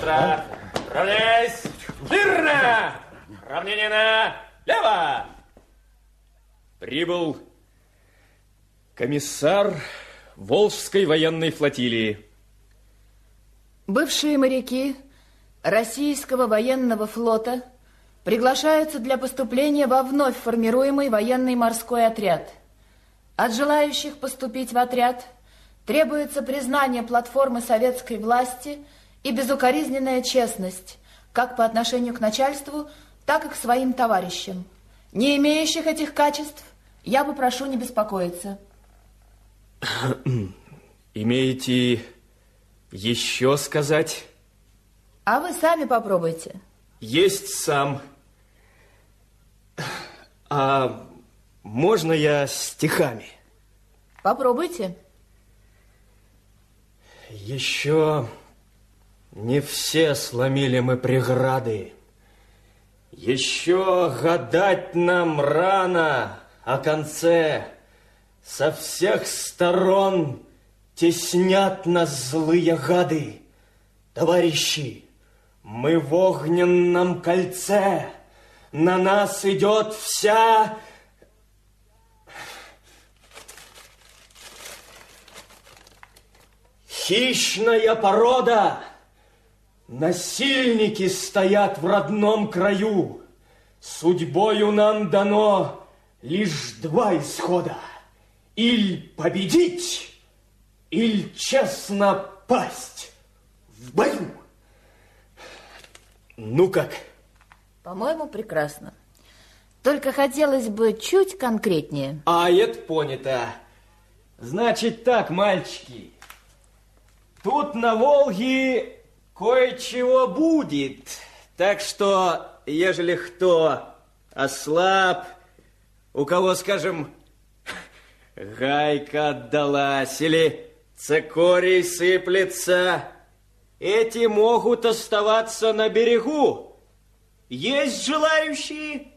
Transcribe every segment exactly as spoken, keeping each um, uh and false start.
быстро. Равняйсь. Жирно. Равнение налево. Прибыл комиссар Волжской военной флотилии. Бывшие моряки Российского военного флота приглашаются для поступления во вновь формируемый военный морской отряд. От желающих поступить в отряд требуется признание платформы советской власти и безукоризненная честность, как по отношению к начальству, так и к своим товарищам. Не имеющих этих качеств я попрошу не беспокоиться. Имеете еще сказать? А вы сами попробуйте. Есть сам. А можно я стихами? Попробуйте. Еще не все сломили мы преграды. Еще гадать нам рано о конце. Со всех сторон теснят нас злые гады. Товарищи, мы в огненном кольце. На нас идет вся... хищная порода. Насильники стоят в родном краю. Судьбою нам дано лишь два исхода. Или победить, или честно пасть в бою. Ну как? По-моему, прекрасно. Только хотелось бы чуть конкретнее. А это понято. Значит так, мальчики. Тут на Волге кое-чего будет. Так что, ежели кто ослаб, у кого, скажем, гайка отдалась или цикорий сыплется, эти могут оставаться на берегу. Есть желающие?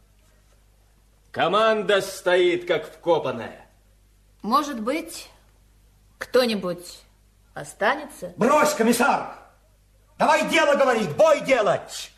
Команда стоит, как вкопанная. Может быть, кто-нибудь останется? Брось, комиссар! Давай дело говорить, бой делать!